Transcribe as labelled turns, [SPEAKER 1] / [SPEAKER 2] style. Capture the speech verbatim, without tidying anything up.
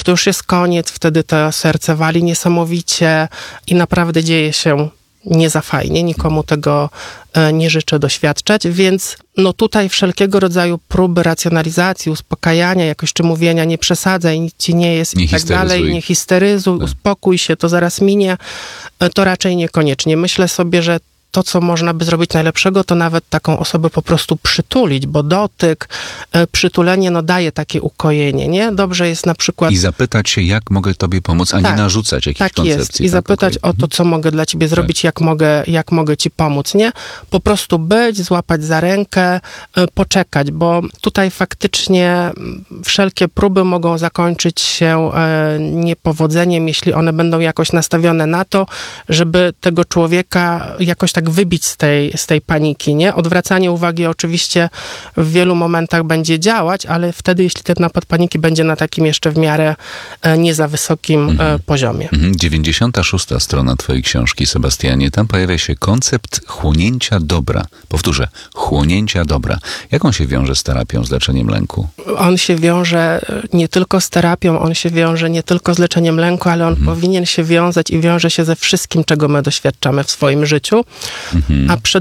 [SPEAKER 1] to już jest koniec, wtedy to serce wali niesamowicie i naprawdę dzieje się nie za fajnie, nikomu tego nie życzę doświadczać, więc no tutaj wszelkiego rodzaju próby racjonalizacji, uspokajania, jakoś czy mówienia, nie przesadzaj, nic ci nie jest
[SPEAKER 2] nie
[SPEAKER 1] i tak dalej, nie histeryzuj, tak. uspokój się, to zaraz minie, to raczej niekoniecznie. Myślę sobie, że to, co można by zrobić najlepszego, to nawet taką osobę po prostu przytulić, bo dotyk, przytulenie, no daje takie ukojenie, nie? Dobrze jest na przykład...
[SPEAKER 2] I zapytać się, jak mogę tobie pomóc, a tak, nie narzucać jakichś
[SPEAKER 1] tak
[SPEAKER 2] koncepcji.
[SPEAKER 1] Jest. I tak, zapytać okay. o to, co mogę dla ciebie zrobić, tak. jak mogę, jak mogę ci pomóc, nie? Po prostu być, złapać za rękę, poczekać, bo tutaj faktycznie wszelkie próby mogą zakończyć się niepowodzeniem, jeśli one będą jakoś nastawione na to, żeby tego człowieka jakoś tak wybić z tej, z tej paniki, nie? Odwracanie uwagi oczywiście w wielu momentach będzie działać, ale wtedy, jeśli ten napad paniki będzie na takim jeszcze w miarę e, nie za wysokim mm-hmm. e, poziomie.
[SPEAKER 2] dziewięćdziesiąta szósta strona twojej książki, Sebastianie, tam pojawia się koncept chłonięcia dobra. Powtórzę, chłonięcia dobra. Jak on się wiąże z terapią, z leczeniem lęku?
[SPEAKER 1] On się wiąże nie tylko z terapią, on się wiąże nie tylko z leczeniem lęku, ale on mm. powinien się wiązać i wiąże się ze wszystkim, czego my doświadczamy w swoim życiu. Mm-hmm. A przede